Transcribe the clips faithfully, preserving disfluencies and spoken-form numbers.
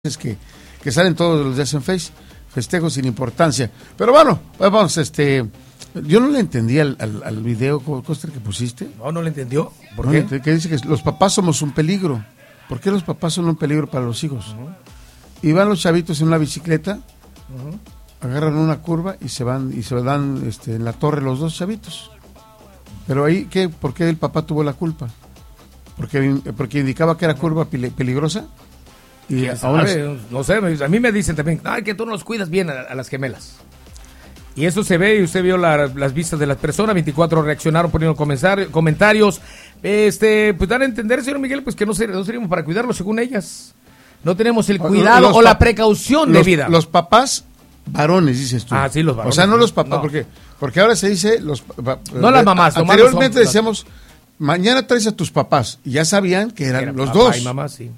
Es que, que salen todos los días en Face, festejos sin importancia. Pero bueno, vamos, este, yo no le entendí al, al, al video, Coster, que pusiste. No, no le entendió. ¿Por no, qué? Que dice que los papás somos un peligro. ¿Por qué los papás son un peligro para los hijos? Uh-huh. Y van los chavitos en una bicicleta, uh-huh. agarran una curva y se van y se dan este, en la torre los dos chavitos. Pero ahí, ¿qué? ¿Por qué el papá tuvo la culpa? Porque, porque indicaba que era curva peligrosa. Y ahora no sé, a mí me dicen también, ay, que tú no los cuidas bien a, a las gemelas. Y eso se ve, y usted vio la, las vistas de las personas, veinticuatro reaccionaron poniendo comentarios. Este, pues dan a entender, señor Miguel, pues que no, ser, no seríamos para cuidarlos según ellas. No tenemos el cuidado los, o la precaución los, debida. Los papás varones, dices tú. Ah, sí, los varones. O sea, no los papás, no. porque porque ahora se dice los no eh, las mamás. Anteriormente son, decíamos, mañana traes a tus papás, y ya sabían que eran era los papá dos. Y mamá, sí.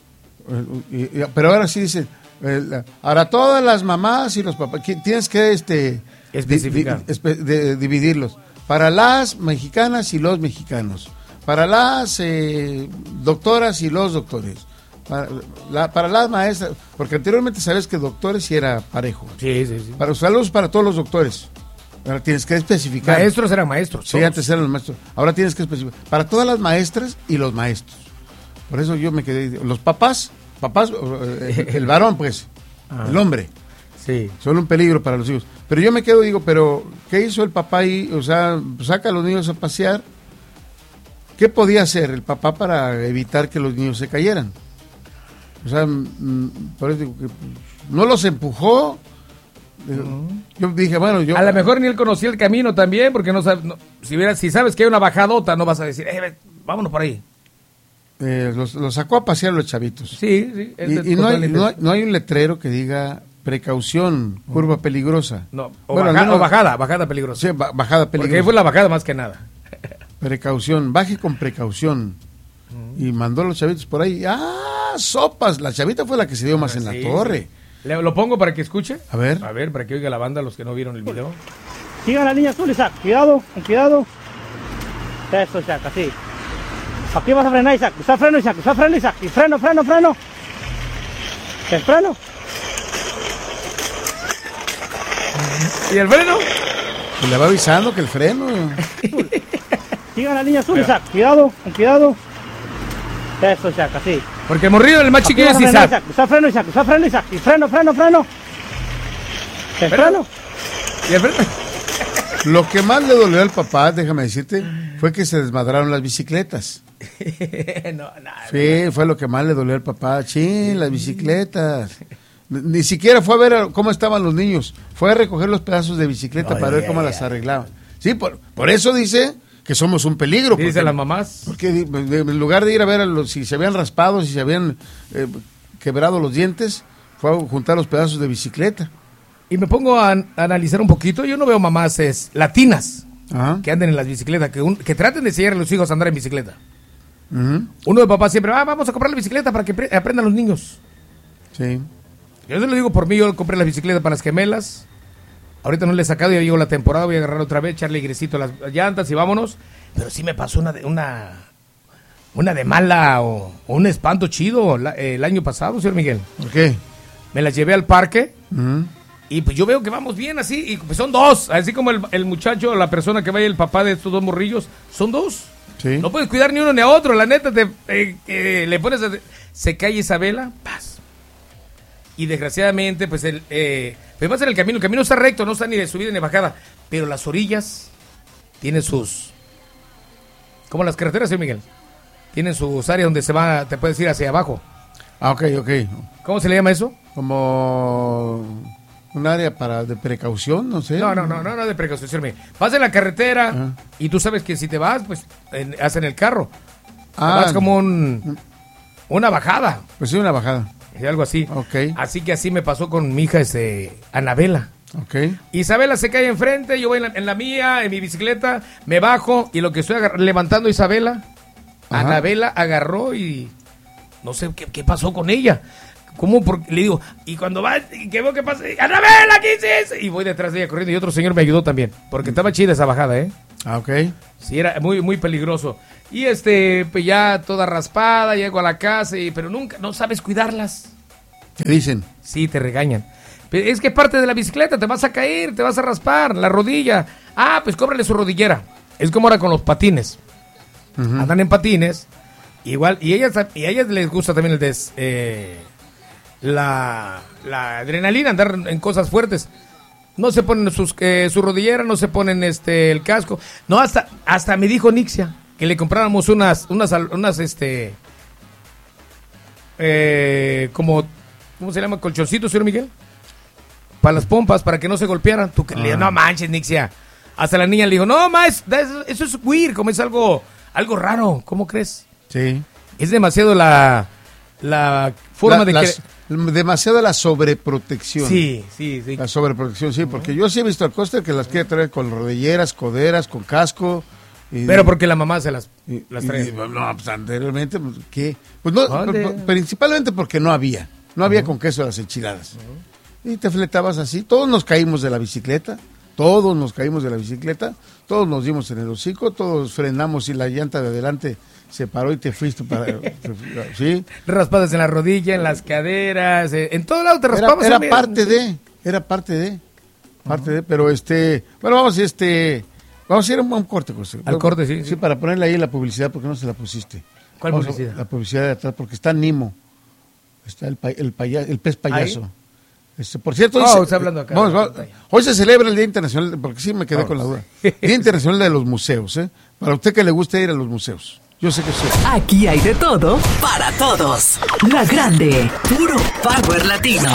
Pero ahora sí dicen, eh, ahora todas las mamás y los papás, tienes que este especificar, di, di, de, dividirlos, para las mexicanas y los mexicanos, para las eh, doctoras y los doctores, para, la, para las maestras, porque anteriormente sabes que doctores sí era parejo. Sí, sí, sí. Para los saludos para todos los doctores. Ahora tienes que especificar. Maestros eran maestros. Sí, todos. antes eran los maestros. Ahora tienes que especificar. Para todas las maestras y los maestros. Por eso yo me quedé. Los papás, papás, el, el varón, pues, ah, el hombre. Sí. Son un peligro para los hijos. Pero yo me quedo, digo, pero, ¿qué hizo el papá ahí? O sea, saca a los niños a pasear. ¿Qué podía hacer el papá para evitar que los niños se cayeran? O sea, por eso digo que no los empujó. Uh-huh. Yo dije, bueno, yo... A lo mejor ni él conocía el camino también, porque no sabe, no, si, hubiera, si sabes que hay una bajadota, no vas a decir, eh, vámonos por ahí. Eh, los, los sacó a pasear los chavitos. Sí, sí. Y, y no, hay, no, hay, no hay un letrero que diga precaución, curva peligrosa. No, o, bueno, baja, no, o bajada, bajada peligrosa. Sí, ba, bajada peligrosa. Porque ahí fue la bajada más que nada. Precaución, baje con precaución. Uh-huh. Y mandó a los chavitos por ahí. ¡Ah, sopas! La chavita fue la que se dio más sí, en la torre. Sí. ¿Le, ¿Lo pongo para que escuche? A ver. A ver, para que oiga la banda los que no vieron el video. Sigan la línea azul, Isaac. Cuidado, con cuidado. Eso, Isaac, así. Aquí vas a frenar, Isaac. Usa freno, Isaac. Usa freno, Isaac. Y freno, freno, freno. ¿El freno? ¿Y el freno? Pues le va avisando que el freno. Sigan la línea azul, Isaac. Cuidado, con cuidado. Eso, Isaac, así. Porque el morrido del más chiquillo es Isaac. Isaac. Usa freno, Isaac. Usa freno, Isaac. Y freno, freno, freno. ¿El freno? ¿Y el freno? Lo que más le dolió al papá, déjame decirte, fue que se desmadraron las bicicletas. no, no, sí, no. Fue lo que más le dolió al papá. Chin, las bicicletas. Ni siquiera fue a ver cómo estaban los niños. Fue a recoger los pedazos de bicicleta ay, para ay, ver cómo ay, las arreglaban. Sí, por, por eso dice que somos un peligro. Dice las mamás. Porque en lugar de ir a ver a los, si se habían raspado, si se habían eh, quebrado los dientes, fue a juntar los pedazos de bicicleta. Y me pongo a, a analizar un poquito. Yo no veo mamás es, latinas ajá, que anden en las bicicletas, que, un, que traten de enseñar a los hijos a andar en bicicleta. Uh-huh. Uno de papás siempre, ah, vamos a comprar la bicicleta para que pre- aprendan los niños. Sí. Yo se lo digo por mí, yo compré la bicicleta para las gemelas. Ahorita no le he sacado, ya llegó la temporada, voy a agarrar otra vez, echarle airecito a las llantas y vámonos. Pero sí me pasó una de, una, una de mala o, o un espanto chido la, eh, el año pasado, señor Miguel. ¿Por qué? Me las llevé al parque. Uh-huh. Y pues yo veo que vamos bien así, y pues son dos, así como el, el muchacho, la persona que vaya, el papá de estos dos morrillos, son dos. Sí. No puedes cuidar ni uno ni a otro, la neta, te eh, eh, le pones, a, se cae Isabela, paz. Y desgraciadamente, pues, el, eh, pues va a ser el camino, el camino está recto, no está ni de subida ni de bajada, pero las orillas tienen sus, como las carreteras, señor Miguel, tienen sus áreas donde se va, te puedes ir hacia abajo. Ah, ok, ok. ¿Cómo se le llama eso? Como... un área para de precaución, no sé. No, no, no, no, no de precaución, señor Miguel. Vas en la carretera ah. y tú sabes que si te vas, pues, en, haz en el carro. Ah. Vas como un, una bajada. Pues sí, una bajada. Y algo así. Okay. Así que así me pasó con mi hija, este, Anabela. Okay. Isabela se cae enfrente, yo voy en la, en la mía, en mi bicicleta, me bajo y lo que estoy agar- levantando a Isabela, ajá, Anabela agarró y no sé qué, qué pasó con ella. ¿Cómo? Porque le digo, y cuando va, que veo que pasa, ¡Anabela, qué hiciste! Y voy detrás de ella corriendo y otro señor me ayudó también, porque estaba chida esa bajada, ¿eh? Ah, ok. Sí, era muy, muy peligroso. Y este, pues ya toda raspada, llego a la casa, y, pero nunca, no sabes cuidarlas. ¿Qué dicen? Sí, te regañan. Pero es que parte de la bicicleta, te vas a caer, te vas a raspar la rodilla. Ah, pues cóbrale su rodillera. Es como ahora con los patines. Uh-huh. Andan en patines. Igual, y ellas, y a ellas les gusta también el des, eh, la, la adrenalina, andar en cosas fuertes. No se ponen sus, eh, su rodillera, no se ponen este el casco. No, hasta, hasta me dijo Nixia que le compráramos unas, unas, unas, este, eh, como, ¿cómo se llama? Colchoncitos, señor Miguel. Para las pompas, para que no se golpearan. Tú que ah. le no manches, Nixia. Hasta la niña le dijo, no, ma, es, eso es weird, como es algo, algo raro. ¿Cómo crees? Sí. Es demasiado la, la forma la, de las, que... Demasiado la sobreprotección. Sí, sí, sí. La sobreprotección, sí, porque uh-huh. yo sí he visto al coster que las quiere traer con rodilleras, coderas, con casco. Y, pero porque la mamá se las, y, las trae. Y, no, pues anteriormente, ¿qué? Pues no, principalmente porque no había. No había uh-huh. con queso las enchiladas. Uh-huh. Y te fletabas así. Todos nos caímos de la bicicleta. Todos nos caímos de la bicicleta. Todos nos dimos en el hocico. Todos frenamos y la llanta de adelante se paró y te fuiste para... ¿sí? Raspadas en la rodilla, en las caderas, eh, en todo lado te raspamos. Era, era parte de, era parte de, parte uh-huh. de, pero este, bueno, vamos este, vamos a ir a un, a un corte, José. Al corte, sí, sí. Sí, para ponerle ahí la publicidad, porque no se la pusiste. ¿Cuál vamos publicidad? A, la publicidad de atrás, porque está Nimo, está el, el, paya, el pez payaso. ¿Ahí? Este, por cierto, oh, hoy, se, está hablando acá, vamos, vamos, hoy se celebra el Día Internacional, porque sí me quedé vamos. con la duda, Día Internacional de los Museos, ¿eh? Para usted que le gusta ir a los museos. Yo sé que sí. Aquí hay de todo para todos. La Grande, puro power latino.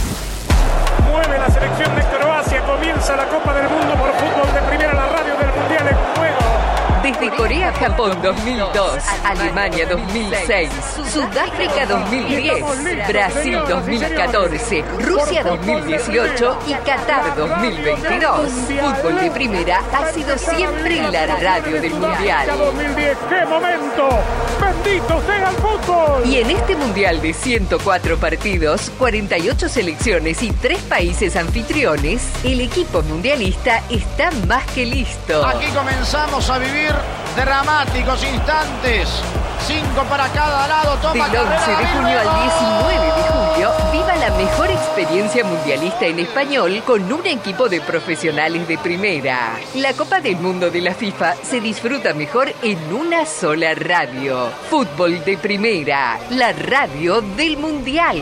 Mueve la selección de Croacia, comienza la Copa del Mundo por fútbol de primera, la radio del Mundial en juego. Desde Corea-Japón dos mil dos, Alemania dos mil seis, Sudáfrica dos mil diez, Brasil dos mil catorce, Rusia dos mil dieciocho y Qatar dos mil veintidós. Fútbol de primera ha sido siempre la radio del Mundial. dos mil diez, ¡qué momento! ¡Bendito sea el fútbol! Y en este Mundial de ciento cuatro partidos, cuarenta y ocho selecciones y tres países anfitriones, el equipo mundialista está más que listo. Aquí comenzamos a vivir dramáticos instantes. Cinco para cada lado. Toma Del once de junio al diecinueve de julio, viva la mejor experiencia mundialista en español con un equipo de profesionales de primera. La Copa del Mundo de la FIFA se disfruta mejor en una sola radio. Fútbol de primera, la radio del Mundial.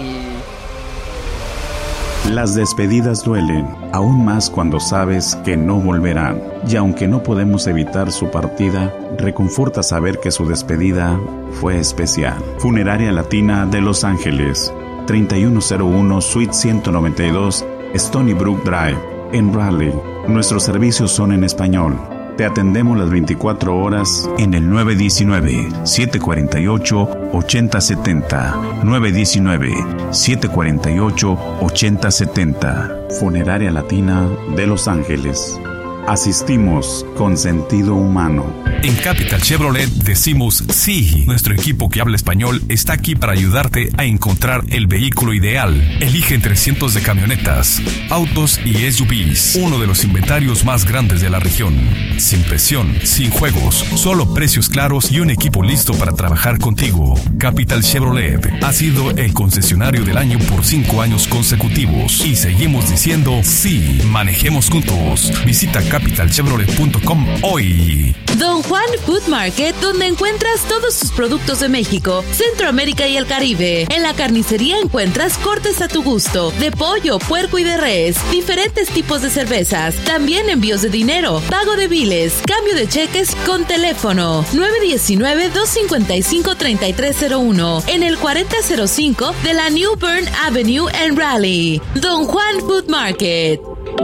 Las despedidas duelen, aún más cuando sabes que no volverán. Y aunque no podemos evitar su partida, reconforta saber que su despedida fue especial. Funeraria Latina de Los Ángeles, treinta y uno cero uno Suite ciento noventa y dos, Stony Brook Drive, en Raleigh. Nuestros servicios son en español. Te atendemos las veinticuatro horas en el nueve uno nueve, siete cuatro ocho, ocho cero siete cero. nueve uno nueve, siete cuatro ocho, ocho cero siete cero. Funeraria Latina de Los Ángeles. Asistimos con sentido humano. En Capital Chevrolet decimos sí. Nuestro equipo que habla español está aquí para ayudarte a encontrar el vehículo ideal. Elige entre cientos de camionetas, autos y S U Vs. Uno de los inventarios más grandes de la región. Sin presión, sin juegos, solo precios claros y un equipo listo para trabajar contigo. Capital Chevrolet ha sido el concesionario del año por cinco años consecutivos. Y seguimos diciendo sí. Manejemos juntos. Visita capital chevrolet punto com hoy. Don Juan Food Market, donde encuentras todos sus productos de México, Centroamérica y el Caribe. En la carnicería encuentras cortes a tu gusto, de pollo, puerco y de res, diferentes tipos de cervezas, también envíos de dinero, pago de biles, cambio de cheques con teléfono nueve uno nueve, dos cinco cinco, tres tres cero uno en el cuarenta cero cinco de la New Bern Avenue en Raleigh. Don Juan Food Market.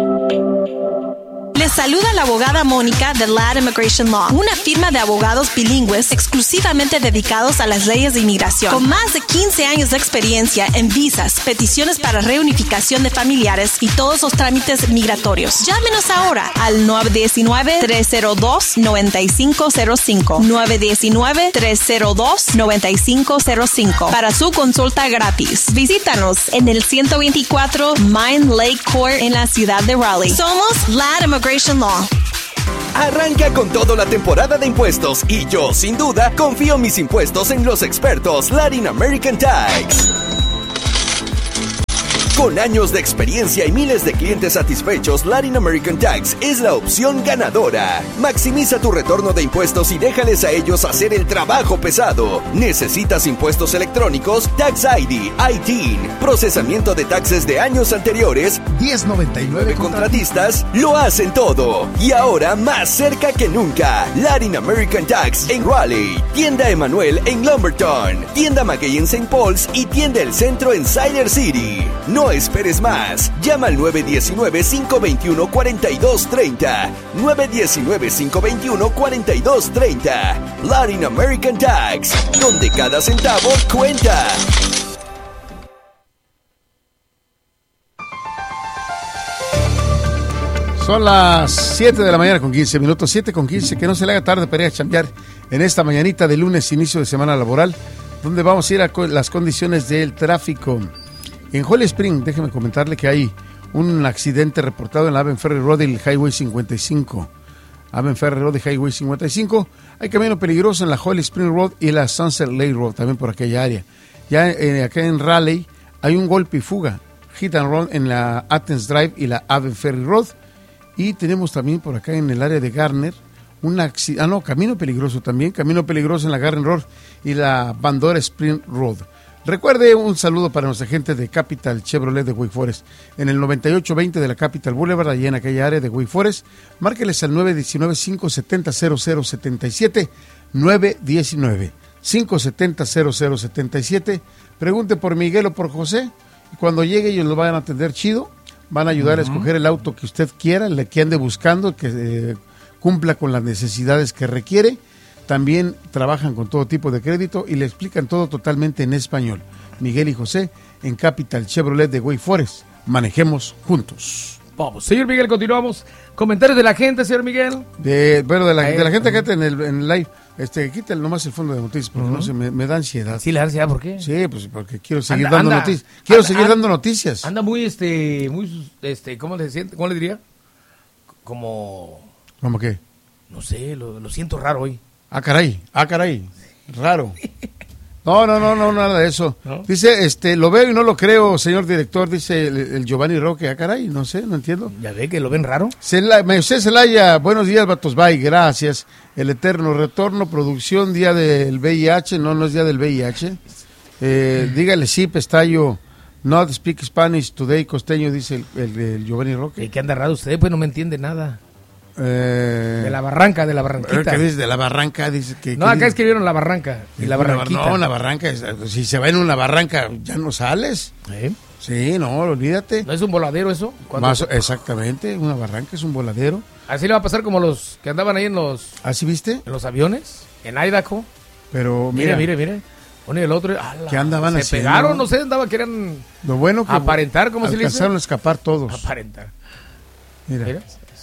Les saluda la abogada Mónica de Ladd Immigration Law, una firma de abogados bilingües exclusivamente dedicados a las leyes de inmigración. Con más de quince años de experiencia en visas, peticiones para reunificación de familiares y todos los trámites migratorios. Llámenos ahora al nueve uno nueve, tres cero dos, nueve cinco cero cinco, nueve uno nueve, tres cero dos, nueve cinco cero cinco para su consulta gratis. Visítanos en el ciento veinticuatro Mine Lake Court en la ciudad de Raleigh. Somos Ladd Immigration Law. Arranca con toda la temporada de impuestos y yo, sin duda, confío mis impuestos en los expertos Latin American Tax. Con años de experiencia y miles de clientes satisfechos, Latin American Tax es la opción ganadora. Maximiza tu retorno de impuestos y déjales a ellos hacer el trabajo pesado. ¿Necesitas impuestos electrónicos? Tax I D, I T I N, procesamiento de taxes de años anteriores. diez noventa y nueve contratistas lo hacen todo. Y ahora más cerca que nunca. Latin American Tax en Raleigh, tienda Emanuel en Lumberton, tienda Mackey en Saint Paul's y tienda El Centro en Siler City. No esperes más. Llama al nueve uno nueve, cinco dos uno, cuatro dos tres cero. nueve uno nueve, cinco dos uno, cuatro dos tres cero. Latin American Tax, donde cada centavo cuenta. Son las siete de la mañana con quince minutos, siete con quince, que no se le haga tarde para ir a chambear en esta mañanita de lunes, inicio de semana laboral, donde vamos a ir a co- las condiciones del tráfico. En Holly Spring, déjeme comentarle que hay un accidente reportado en la Aven Ferry Road y el Highway cincuenta y cinco. Aven Ferry Road y Highway cincuenta y cinco. Hay camino peligroso en la Holly Spring Road y la Sunset Lake Road, también por aquella área. Ya eh, acá en Raleigh hay un golpe y fuga, hit and run en la Athens Drive y la Aven Ferry Road. Y tenemos también por acá en el área de Garner un accidente, ah no, camino peligroso también, camino peligroso en la Garner Road y la Bandora Spring Road. Recuerde, un saludo para nuestra gente de Capital Chevrolet de Wake Forest, en el noventa y ocho veinte de la Capital Boulevard, allí en aquella área de Wake Forest. Márqueles al nueve uno nueve, cinco siete cero, cero cero siete siete, nueve uno nueve, cinco siete cero, cero cero siete siete. Pregunte por Miguel o por José, y cuando llegue ellos lo van a atender chido, van a ayudar uh-huh. a escoger el auto que usted quiera, el que ande buscando, que eh, cumpla con las necesidades que requiere. También trabajan con todo tipo de crédito y le explican todo totalmente en español. Miguel y José en Capital Chevrolet de Wake Forest. Manejemos juntos. Vamos, señor Miguel, continuamos. Comentarios de la gente, señor Miguel. De, bueno, de la, de la gente que está en el, en el live. Este, quítale nomás el fondo de noticias porque uh-huh. no sé, me, me da ansiedad. Sí, la ansiedad, ¿por qué? Sí, pues porque quiero seguir anda, dando anda, noticias. Quiero anda, seguir anda, dando noticias. Anda muy, este, muy, este, ¿cómo le siente? ¿Cómo le diría? Como... ¿Cómo qué? No sé, lo, lo siento raro hoy. Ah, caray, ah, caray, raro. No, no, no, no, nada de eso. ¿No? Dice, este, lo veo y no lo creo, señor director, dice el, el Giovanni Roque. Ah, caray, no sé, no entiendo. ¿Ya ve que lo ven raro? Cela, José Celaya, buenos días, Vatos, bye, gracias. El eterno retorno, producción, día del V I H, no, no es día del V I H. Eh, dígale sí, Pestayo, not speak Spanish today, costeño, dice el, el, el Giovanni Roque. ¿Y qué anda raro usted? Pues no me entiende nada. Eh, de la barranca, de la barranquita. ¿Qué dice? De la barranca, dice que... No, acá dice? Escribieron la barranca y la barranquita. No, la barranca, si se va en una barranca, ya no sales. ¿Eh? Sí, no, olvídate. ¿No es un voladero eso? Más, exactamente, una barranca es un voladero. Así le va a pasar como los que andaban ahí en los... ¿Así viste? En los aviones, en Idaho. Pero mira... Mire, mire, mire. Uno y el otro... ¡ala! ¿Qué andaban se haciendo? Se pegaron, no sé, andaban, querían... Lo bueno que... Aparentar, ¿cómo se le dice? Alcanzaron a escapar todos. Aparentar. Mira. Mira.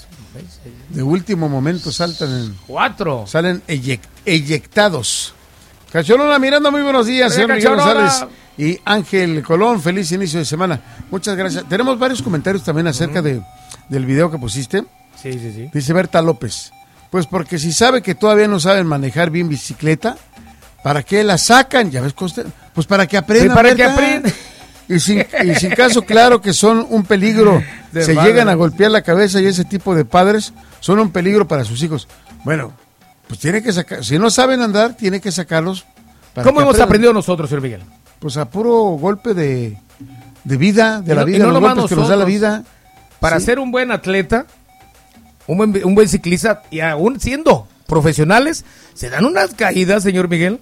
De último momento saltan en... Cuatro. Salen eyect, eyectados. Cacholona Miranda, muy buenos días, señor Miguel González y Ángel Colón, feliz inicio de semana. Muchas gracias. Tenemos varios comentarios también acerca uh-huh. de, del video que pusiste. Sí, sí, sí. Dice Berta López, pues porque si sabe que todavía no saben manejar bien bicicleta, ¿para qué la sacan? Ya ves, coste? Pues para que aprendan. Sí, para Berta. Que aprendan. Y sin, y sin caso, claro que son un peligro. De se madre. Llegan a golpear la cabeza y ese tipo de padres son un peligro para sus hijos. Bueno, pues tiene que sacar, si no saben andar, tiene que sacarlos. Para ¿Cómo hemos aprendan. Aprendido nosotros, señor Miguel? Pues a puro golpe de, de vida, de y la no, vida, no los golpes nosotros, que nos da la vida. Para ¿sí? ser un buen atleta, un buen, un buen ciclista, y aún siendo profesionales, se dan unas caídas, señor Miguel.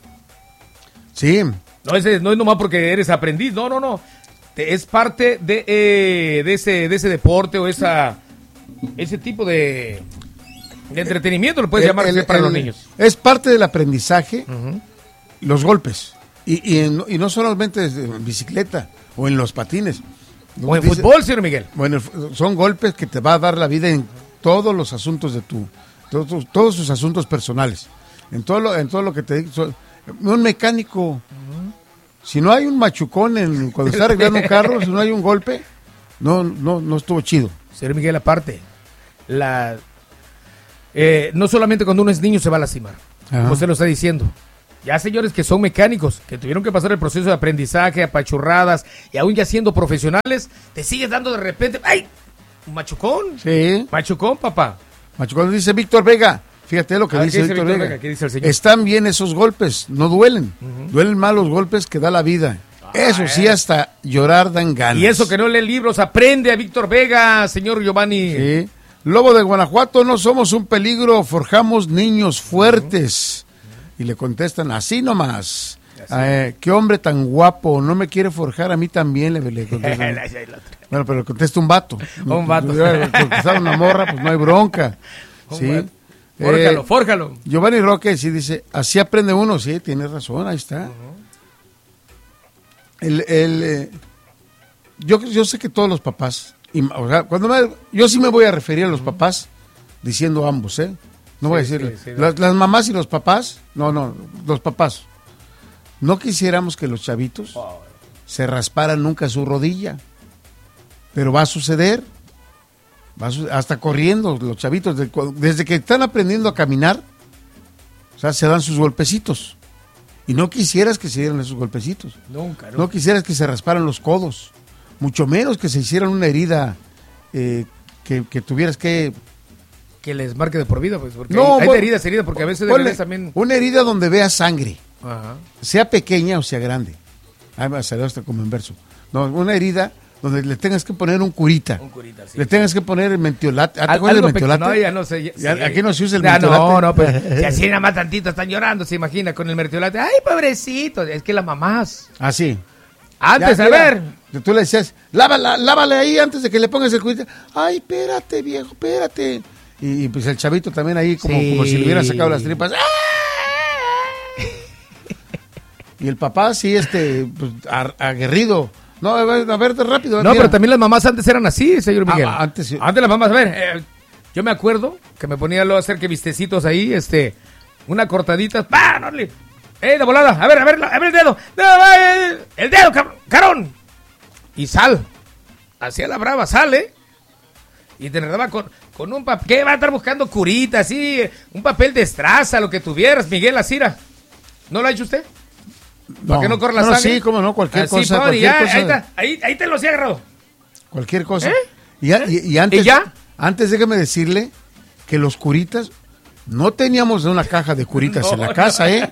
Sí. No es, no es nomás porque eres aprendiz, no, no, no. Es parte de, eh, de, ese, de ese deporte o esa ese tipo de, de entretenimiento, lo puedes el, llamar el, para el, los niños. Es parte del aprendizaje, uh-huh. los golpes. Y, y, en, y no solamente en bicicleta o en los patines. O en dice, fútbol, señor Miguel. Bueno, son golpes que te va a dar la vida en todos los asuntos de tu, todos, todos sus asuntos personales. En todo lo, en todo lo que te digo. Un mecánico, uh-huh. si no hay un machucón en, cuando está arreglando un carro, si no hay un golpe, no, no, no estuvo chido. Señor Miguel, aparte, la, eh, no solamente cuando uno es niño se va a lastimar, ajá. como usted lo está diciendo. Ya señores que son mecánicos, que tuvieron que pasar el proceso de aprendizaje, apachurradas, y aún ya siendo profesionales, te sigues dando de repente, ¡ay! Un machucón. Sí. Machucón, papá. Machucón dice Víctor Vega. Fíjate lo que ver, dice dice Víctor Víctor Vega. Vega? ¿Qué dice el señor? Están bien esos golpes, no duelen. Uh-huh. Duelen más los golpes que da la vida. Ah, eso sí, eh. hasta llorar dan ganas. Y eso que no lee libros, aprende a Víctor Vega, señor Giovanni. Sí. Lobo de Guanajuato, no somos un peligro, forjamos niños fuertes. Uh-huh. Y le contestan, así nomás. Así. Eh, qué hombre tan guapo, no me quiere forjar a mí también, le, le contestan. Bueno, pero le contesta un vato. Un vato. Contestar una morra, pues no hay bronca. Un sí. vato. Fórjalo, eh, fórjalo. Giovanni Roque sí dice, así aprende uno, sí, tiene razón, ahí está. Uh-huh. El, el, eh, yo, yo sé que todos los papás, y, o sea, cuando me, yo sí me voy a referir a los papás diciendo ambos, ¿eh? No voy sí, a decir, sí, sí, las, las mamás y los papás, no, no, los papás. No quisiéramos que los chavitos oh. se rasparan nunca su rodilla, pero va a suceder. Hasta corriendo los chavitos, desde que están aprendiendo a caminar, o sea, se dan sus golpecitos. Y no quisieras que se dieran esos golpecitos. Nunca, nunca. No quisieras que se rasparan los codos. Mucho menos que se hicieran una herida eh, que, que tuvieras que... Que les marque de por vida, pues. Porque no, hay, bueno, hay heridas, heridas, porque a veces de ponle, también... Una herida donde veas sangre. Ajá. Sea pequeña o sea grande. Ay, me salió hasta como inverso. No, una herida... donde le tengas que poner un curita. Un curita, sí. Le tengas que poner el mentiolate. ¿Ah, ¿Te acuerdas del mentiolate? No, ya no sé. Ya, ya, sí. Aquí no se usa el ya, mentiolate. No, no, pero si así nada más tantito están llorando, se imagina, con el mentiolate. Ay, pobrecito, es que las mamás. Ah, sí. Antes, ya, a mira, ver. Tú le decías, lávala, lávale ahí antes de que le pongas el curita. Ay, espérate, viejo, espérate. Y, y pues el chavito también ahí como, sí. como si le hubieran sacado las tripas. Y el papá sí, este, pues, aguerrido. No, a ver, a ver rápido. No, mira. pero también las mamás antes eran así, señor Miguel. Ah, antes sí. Antes las mamás, a ver, eh, yo me acuerdo que me ponía luego a hacer que vistecitos ahí, este, una cortadita. ¡Pah! No, ¡eh, de volada! A ver, a ver, a ver el dedo. No, eh, el dedo, carón. Y sal. Hacía la brava, sal, ¿eh? Y te enredaba con, con un papel. ¿Qué va a estar buscando curita, así? Un papel de estraza, lo que tuvieras, Miguel Asira. ¿No lo ha hecho usted? ¿Para no, qué no corre la no, sangre? Sí, cómo no, cualquier Así, cosa. Pobre, Cualquier ya, cosa ahí, está, ahí, ahí te lo he agarrado. Cualquier cosa. ¿Eh? Y, ya, y, y antes, ¿Y ya? antes déjame decirle que los curitas, no teníamos una caja de curitas no, en la casa, ¿eh?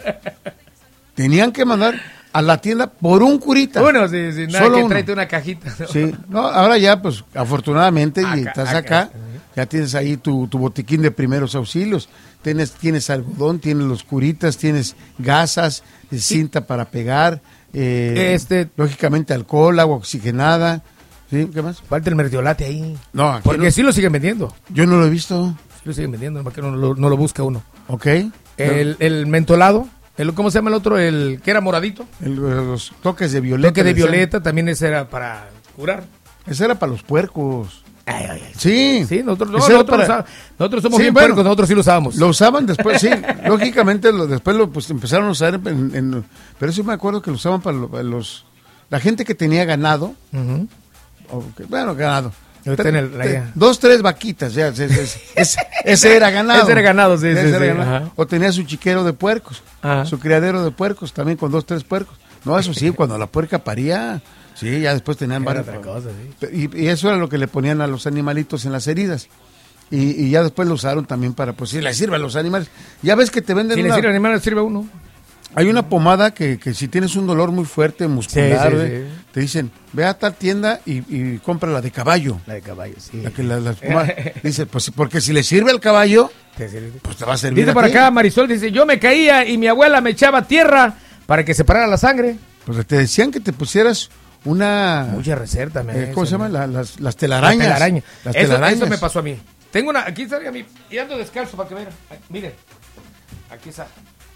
Tenían que mandar a la tienda por un curita. Uno, sí, sí, nada Solo que uno. tráete una cajita. ¿No? Sí, no, ahora ya, pues, afortunadamente, acá, y estás acá, acá, ya tienes ahí tu, tu botiquín de primeros auxilios. Tienes, tienes algodón, tienes los curitas, tienes gasas, cinta para pegar, eh, este, lógicamente alcohol, agua oxigenada. ¿Sí? ¿Qué más? Falta el mertiolate ahí. No, aquí porque no. sí lo siguen vendiendo. Yo no lo he visto. Sí lo siguen vendiendo, ¿para qué no lo, no lo busca uno? Ok. El, el mentolado, el, ¿cómo se llama el otro? El que era moradito. El, los toques de violeta. Toque de violeta también ese era para curar. Ese era para los puercos. Ay, ay, ay. Sí. Sí, nosotros, no, nosotros, para... usaba, nosotros somos sí, bien bueno, puercos, nosotros sí lo usábamos. Lo usaban después, sí. Lógicamente, lo, después lo pues, empezaron a usar. En, en, pero sí me acuerdo que lo usaban para, lo, para los. La gente que tenía ganado. Uh-huh. o que, bueno, ganado. Te, el, te, dos, tres vaquitas, ya. Ese, ese, ese, ese era ganado. Ese era ganado, sí, ese sí, era sí, ganado. O tenía su chiquero de puercos. Ajá. Su criadero de puercos, también con dos, tres puercos. No, eso sí, cuando la puerca paría. Sí, ya después tenían varias cosas. Sí. Y, y eso era lo que le ponían a los animalitos en las heridas. Y, y ya después lo usaron también para, pues sí, le sirve a los animales. Ya ves que te venden si una... le sirve al animal, le sirve a uno. Hay una pomada que, que si tienes un dolor muy fuerte, muscular, sí, sí, sí. te dicen, ve a tal tienda y, y compra la de caballo. La de caballo, sí. La que la, la pomada, dice, pues porque si le sirve al caballo, te pues te va a servir. Dice por acá Marisol, dice, yo me caía y mi abuela me echaba tierra para que separara la sangre. Pues te decían que te pusieras una... Mucha receta, eh, ¿cómo se llama? La, las, las telarañas. La telaraña. Las eso, telarañas. Eso me pasó a mí. Tengo una, aquí está a mí, y ando descalzo para que vean. Miren, aquí está.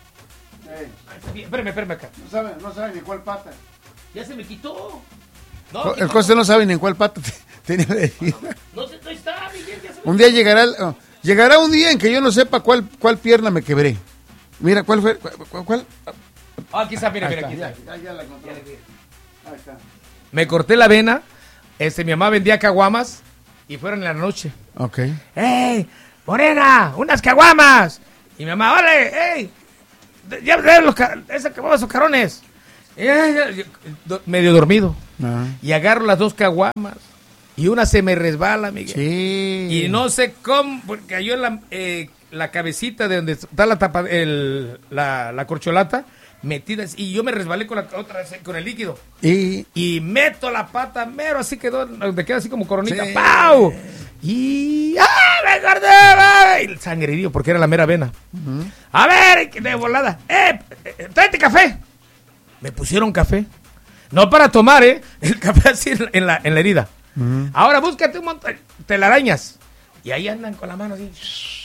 Hey. Espérame, espérame acá. No sabe, no sabe ni cuál pata. Ya se me quitó. No, el coste no sabe ni en cuál pata tenía la herida. No, no, no está, Miguel, ya se me Un día llegará, oh, llegará un día en que yo no sepa cuál, cuál pierna me quebré. Mira, ¿cuál fue? ¿Cuál? cuál? Ah, aquí está, mira, mira, aquí está. Ya, ya la encontré. Ahí está. Me corté la vena, este, mi mamá vendía caguamas y fueron en la noche. Ok. ¡Ey, morena, unas caguamas! Y mi mamá, ¡vale, ey! ya, ya los, esa acabó esos carones. Ya, ya, ya, do, medio dormido. Uh-huh. Y agarro las dos caguamas. Y una se me resbala, Miguel. Sí. Y no sé cómo, porque cayó en la, eh, la cabecita de donde está la tapa, el, la, la corcholata, metida. Y yo me resbalé con la otra con el líquido. Y, y meto la pata mero, así quedó, donde queda así como coronita. Sí. ¡Pau! Y ¡ah, me acordé! Y sangrerío, porque era la mera vena. Uh-huh. A ver, de volada. ¡Eh! eh ¡Tráete café! Me pusieron café. No para tomar, ¿eh? El café así en la, en la herida. Uh-huh. Ahora búscate un montón de telarañas. Y ahí andan con la mano así.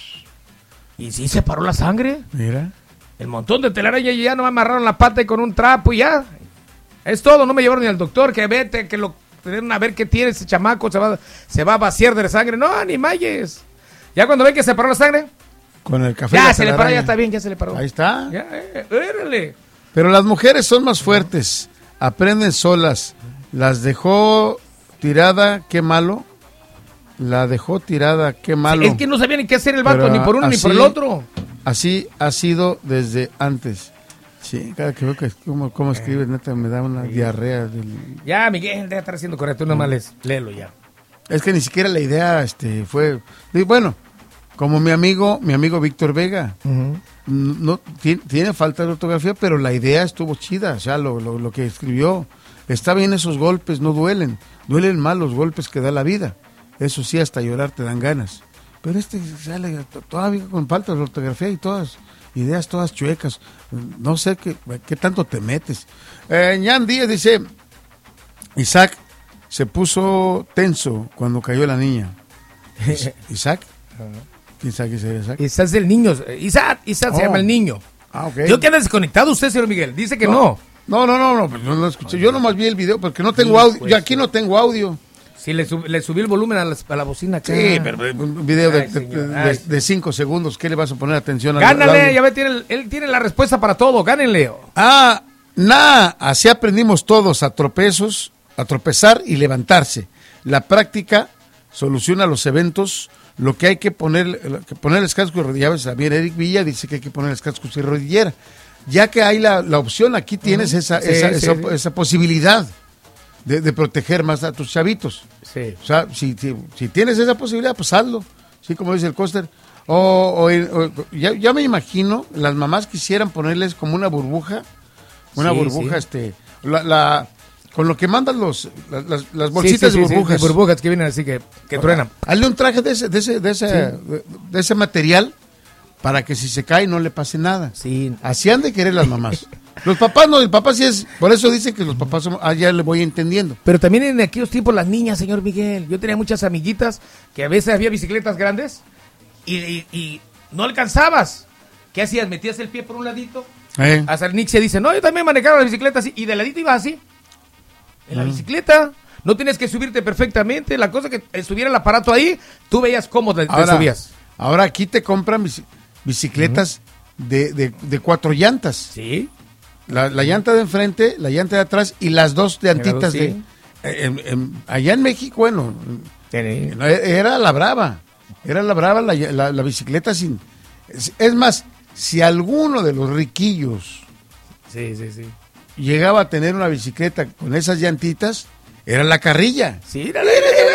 Y sí se paró la sangre. Mira. El montón de telarañas y ya no me amarraron la pata con un trapo y ya. Es todo, no me llevaron ni al doctor, que vete, que lo a ver qué tiene ese chamaco, se va, se va a vaciar de la sangre. No, ni mayes. Ya cuando ven que se paró la sangre. Con el café. Ya se le paró, ya está bien, ya se le paró. Ahí está. Ya, eh, érale. Pero las mujeres son más fuertes. Aprenden solas. Las dejó tirada, qué malo. La dejó tirada, qué malo. Sí, es que no sabía ni qué hacer el vato, pero ni por uno así, ni por el otro. Así ha sido desde antes. Sí, cada que veo que cómo, cómo escribes, neta, me da una sí. diarrea. Del... Ya, Miguel, deja de estar haciendo correcto, no más les, léelo ya. Es que ni siquiera la idea este, fue... Bueno, como mi amigo, mi amigo Víctor Vega, uh-huh. no tiene, tiene falta de ortografía, pero la idea estuvo chida, o sea, lo, lo, lo que escribió. Está bien, esos golpes no duelen, duelen más los golpes que da la vida. Eso sí, hasta llorar te dan ganas. Pero este sale todavía con falta de ortografía y todas... ideas todas chuecas, no sé qué, qué tanto te metes. Eh, Ñan Díaz dice, Isaac se puso tenso cuando cayó la niña. ¿Isaac? ¿Quién sabe qué sería Isaac? Isaac es el niño, Isaac, Isaac oh. se llama el niño. Ah, okay. Yo que anda desconectado usted, señor Miguel, dice que no. No, no, no, no, no, pues no lo escuché. Yo nomás vi el video porque no tengo audio, yo aquí no tengo audio. Sí, le, sub, le subí el volumen a la, a la bocina acá. Sí, pero un video de, Ay, de, de, de cinco segundos, ¿qué le vas a poner atención a Gánale, ya ve, tiene, él tiene la respuesta para todo, gánenle. Ah, nada, así aprendimos todos a tropezos, a tropezar y levantarse. La práctica soluciona los eventos, lo que hay que poner, que ponerles cascos y rodilleras. También Eric Villa dice que hay que ponerles cascos y rodillera. Ya que hay la, la opción, aquí tienes uh-huh. esa, sí, esa, sí, esa, sí. esa posibilidad. De, de proteger más a tus chavitos. Sí. O sea, si, si, si tienes esa posibilidad, pues hazlo. Sí, como dice el Coster. O, o, o ya, ya me imagino, las mamás quisieran ponerles como una burbuja, una sí, burbuja, sí. este, la, la, con lo que mandan los, la, las, las bolsitas sí, sí, de burbujas. Sí, sí, de burbujas que vienen así que, que o, truenan. Hazle un traje de ese, de ese, de ese, sí. de, de ese material para que si se cae no le pase nada. Sí. Así han de querer las mamás. Los papás no, el papá sí es, por eso dicen que los papás son, ah, ya le voy entendiendo. Pero también en aquellos tiempos las niñas, señor Miguel, yo tenía muchas amiguitas que a veces había bicicletas grandes y, y, y no alcanzabas. ¿Qué hacías? Metías el pie por un ladito. Eh. Hasta el Nick se dice, no, yo también manejaba la bicicleta así, y de ladito ibas así. En la mm. bicicleta, no tienes que subirte perfectamente, la cosa que estuviera el aparato ahí, tú veías cómo te, ahora, te subías. Ahora aquí te compran bici, bicicletas mm. de, de, de cuatro llantas. Sí. La, la llanta de enfrente, la llanta de atrás y las dos llantitas sí. de... En, en, allá en México, bueno, sí. era la brava, era la brava la, la, la bicicleta sin... Es, es más, si alguno de los riquillos sí, sí, sí. llegaba a tener una bicicleta con esas llantitas, era la carrilla. Sí, dale,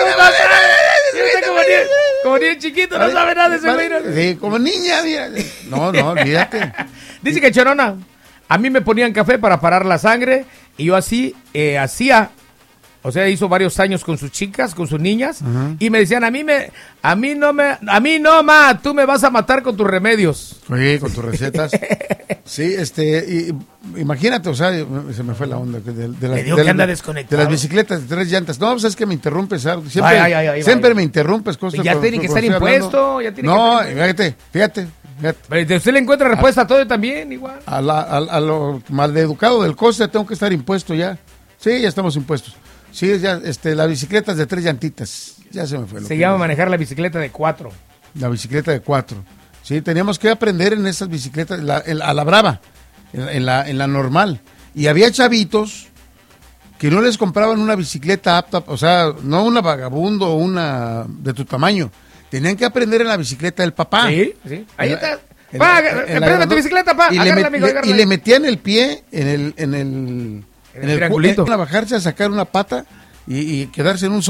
como niño chiquito, no sabe nada de ese güey. Sí, como niña, mira. No, no, olvídate. Dice que Chorona... A mí me ponían café para parar la sangre y yo así eh, hacía, o sea, hizo varios años con sus chicas, con sus niñas, uh-huh. y me decían, a mí me, a mí no me, a mí no, ma, tú me vas a matar con tus remedios. Sí, con tus recetas. Sí, este, y, imagínate, o sea, se me fue la onda de, de, de, la, me digo de, que anda de, desconectado. de las bicicletas de tres llantas. No, pues es que me interrumpes, siempre, ay, ay, ay, ay, siempre ay. me interrumpes. Costa, ya tiene que estar impuesto, ya tiene no, que estar fíjate, fíjate. Pero usted le encuentra respuesta a, a todo también, igual. A, la, a, a lo maleducado del coste tengo que estar impuesto ya. Sí, ya estamos impuestos. Sí, ya, este, la bicicleta es de tres llantitas. Ya se me fue. Lo se llama manejar la bicicleta de cuatro. La bicicleta de cuatro. Sí, teníamos que aprender en esas bicicletas, la, en, a la brava, en, en, la, en la normal. Y había chavitos que no les compraban una bicicleta apta, o sea, no una vagabundo o una de tu tamaño. Tenían que aprender en la bicicleta del papá. Sí, sí. Ahí en, está. Pa, espérame tu bicicleta, pa. Y, le, met, amigo, le, y le metían el pie en el en el en el, en el triangulito. A bajarse a sacar una pata y, y quedarse en un